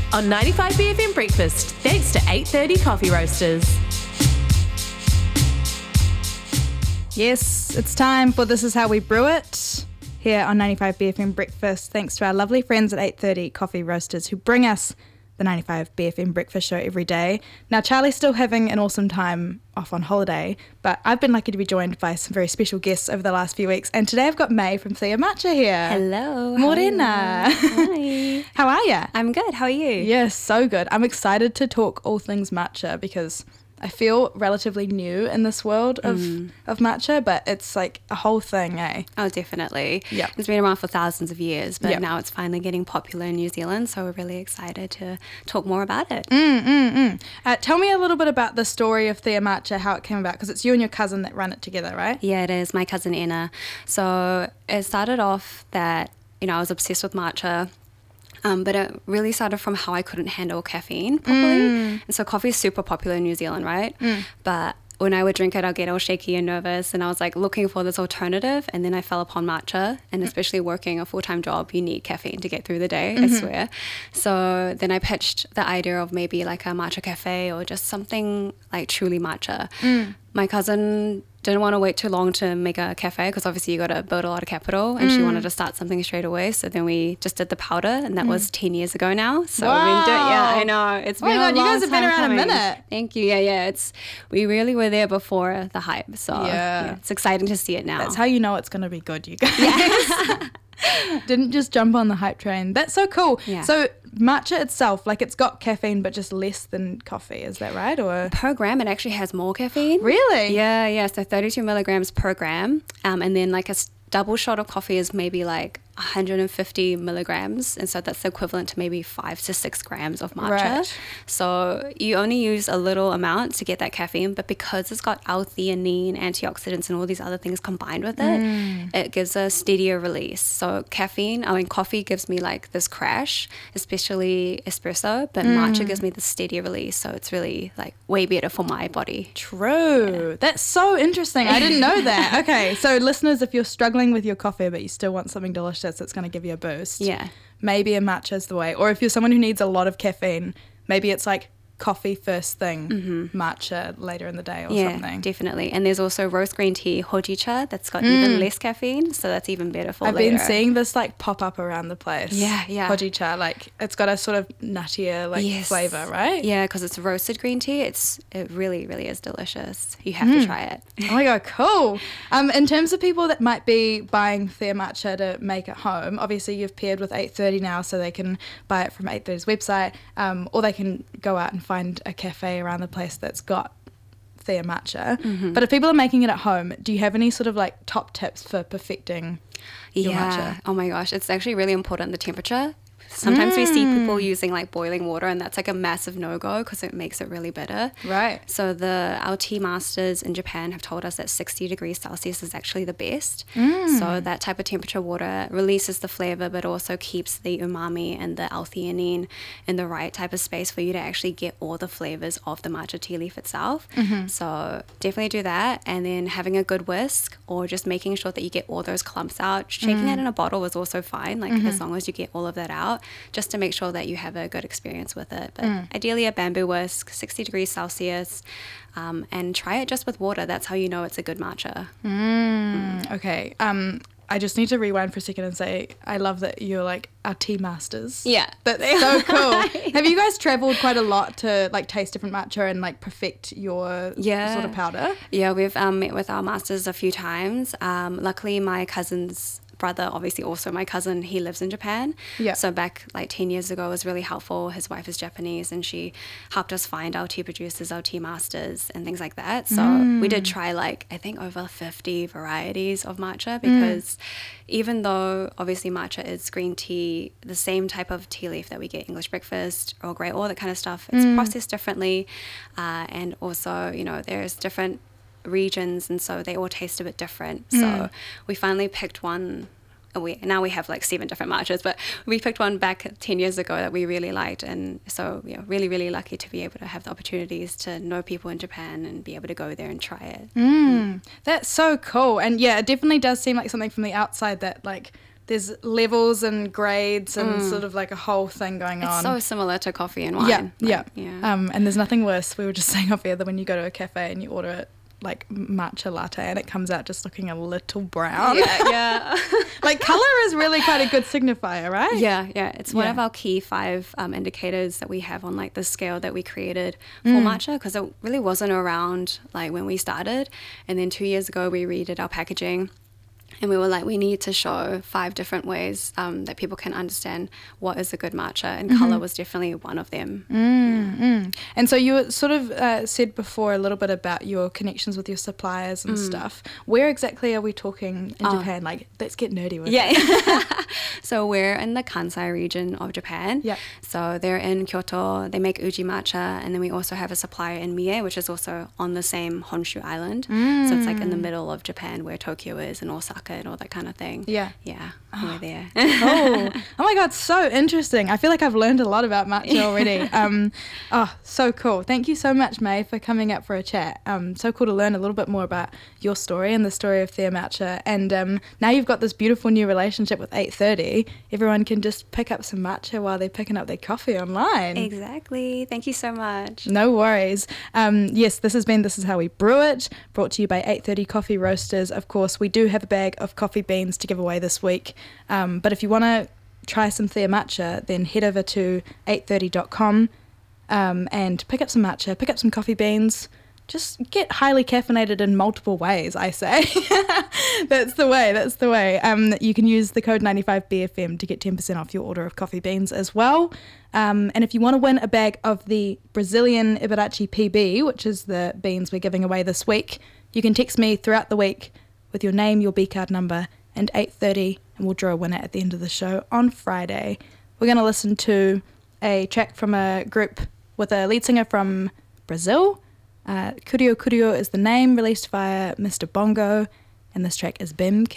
on 95BFM Breakfast, thanks to 8:30 Coffee Roasters. Yes, it's time for This Is How We Brew It here on 95BFM Breakfast, thanks to our lovely friends at 8:30 Coffee Roasters who bring us the 95BFM Breakfast Show every day. Now, Charlie's still having an awesome time off on holiday, but I've been lucky to be joined by some very special guests over the last few weeks, and today I've got May from Thea Matcha here. Hello. Morena. Hi. How are you? I'm good. How are you? Yes, so good. I'm excited to talk all things matcha because I feel relatively new in this world of matcha, but it's like a whole thing, eh? Oh, definitely. Yeah. It's been around for thousands of years, but Yeah. now it's finally getting popular in New Zealand, so we're really excited to talk more about it. Tell me a little bit about the story of Thea Matcha, how it came about, because it's you and your cousin that run it together, right? Yeah, it is. My cousin Anna. So it started off that, I was obsessed with matcha. But it really started from how I couldn't handle caffeine properly. And so coffee is super popular in New Zealand, right? But when I would drink it, I'd get all shaky and nervous. And I was like looking for this alternative. And then I fell upon matcha. And especially working a full-time job, you need caffeine to get through the day, I swear. So then I pitched the idea of maybe like a matcha cafe or just something like truly matcha. My cousin didn't want to wait too long to make a cafe because obviously you got to build a lot of capital, and she wanted to start something straight away. So then we just did the powder, and that was 10 years ago now. So we've been doing, yeah, I know. It's been Oh my a God, you long guys have been time around coming. a minute. Thank you. Yeah. We really were there before the hype. So Yeah. it's exciting to see it now. That's how you know it's going to be good, you guys. Didn't just jump on the hype train. That's so cool. Yeah. So matcha itself, like it's got caffeine but just less than coffee, is that right? Or Per gram, it actually has more caffeine. really? Yeah. So 32 milligrams per gram. And then like a double shot of coffee is maybe like 150 milligrams. And so that's the equivalent to maybe 5 to 6 grams of matcha. Right. So you only use a little amount to get that caffeine, but because it's got L-theanine, antioxidants, and all these other things combined with it, it gives a steadier release. So coffee gives me like this crash, especially espresso, but matcha gives me the steadier release. So it's really like way better for my body. True. That's so interesting. I didn't know that. Okay, so listeners, if you're struggling with your coffee but you still want something delicious that's going to give you a boost, Yeah. maybe a matcha is the way. Or if you're someone who needs a lot of caffeine, maybe it's like coffee first thing, matcha later in the day or Yeah, something. definitely. And there's also roast green tea, hojicha, that's got even less caffeine, so that's even better for I've later. been seeing this like pop up around the place. Yeah. Hojicha, like it's got a sort of nuttier like Yes. flavor, right? Yeah, because it's roasted green tea. It really, really is delicious. You have to try it. Oh my God, cool. In terms of people that might be buying Thea Matcha to make at home, obviously you've paired with 8:30 now, so they can buy it from 8:30's website, or they can go out and find a cafe around the place that's got Thea Matcha. But if people are making it at home, do you have any sort of like top tips for perfecting your matcha? Oh my gosh, it's actually really important, the temperature. Sometimes we see people using like boiling water, and that's like a massive no-go because it makes it really bitter. Right. So our tea masters in Japan have told us that 60 degrees Celsius is actually the best. So that type of temperature water releases the flavor, but also keeps the umami and the L-theanine in the right type of space for you to actually get all the flavors of the matcha tea leaf itself. So definitely do that. And then having a good whisk, or just making sure that you get all those clumps out. Shaking that in a bottle is also fine, like as long as you get all of that out, just to make sure that you have a good experience with it. But ideally a bamboo whisk, 60 degrees Celsius, and try it just with water. That's how you know it's a good matcha. Okay. I just need to rewind for a second and say I love that you're like our tea masters. Yeah. That's so cool. Have you guys traveled quite a lot to like taste different matcha and like perfect your sort of powder? Yeah, we've met with our masters a few times. Luckily, my cousin's brother, obviously also my cousin, he lives in Japan. Yeah. So back like 10 years ago, it was really helpful. His wife is Japanese, and she helped us find our tea producers, our tea masters, and things like that. So we did try like, I think over 50 varieties of matcha, because even though obviously matcha is green tea, the same type of tea leaf that we get English breakfast, Earl Grey, all that kind of stuff, it's processed differently. And also, there's different regions, and so they all taste a bit different. So we finally picked one. Now we have like 7 different matchas, but we picked one back 10 years ago that we really liked, and so really, really lucky to be able to have the opportunities to know people in Japan and be able to go there and try it. That's so cool. And yeah, it definitely does seem like something from the outside that like there's levels and grades and sort of like a whole thing going on. It's so similar to coffee and wine. Yeah. Yeah. And there's nothing worse. We were just saying off air that when you go to a cafe and you order it like matcha latte and it comes out just looking a little brown. Yeah. Like colour is really quite a good signifier, right? Yeah. It's one Yeah. of our key 5 indicators that we have on like the scale that we created for matcha, because it really wasn't around like when we started. And then 2 years ago we redid our packaging. And we were like, we need to show 5 different ways that people can understand what is a good matcha, and colour was definitely one of them. And so you sort of said before a little bit about your connections with your suppliers and stuff. Where exactly are we talking in Japan? Like, let's get nerdy with it. Yeah. So we're in the Kansai region of Japan. Yeah. So they're in Kyoto. They make uji matcha, and then we also have a supplier in Mie, which is also on the same Honshu Island. So it's like in the middle of Japan where Tokyo is and Osaka and all that kind of thing. Yeah. We're there. Oh my God, so interesting. I feel like I've learned a lot about matcha already. So cool. Thank you so much, May, for coming up for a chat. So cool to learn a little bit more about your story and the story of Thea Matcha. And now you've got this beautiful new relationship with 8:30. Everyone can just pick up some matcha while they're picking up their coffee online. Exactly. Thank you so much. No worries. Yes, this has been This Is How We Brew It, brought to you by 8:30 Coffee Roasters. Of course, we do have a bag of coffee beans to give away this week. But if you want to try some Thea Matcha, then head over to 830.com and pick up some matcha, pick up some coffee beans. Just get highly caffeinated in multiple ways, I say. That's the way. You can use the code 95BFM to get 10% off your order of coffee beans as well. And if you want to win a bag of the Brazilian Ibarachi PB, which is the beans we're giving away this week, you can text me throughout the week with your name, your B-card number, and 8:30, and we'll draw a winner at the end of the show on Friday. We're going to listen to a track from a group with a lead singer from Brazil. Curio Curio is the name, released via Mr. Bongo, and this track is Bim Kim.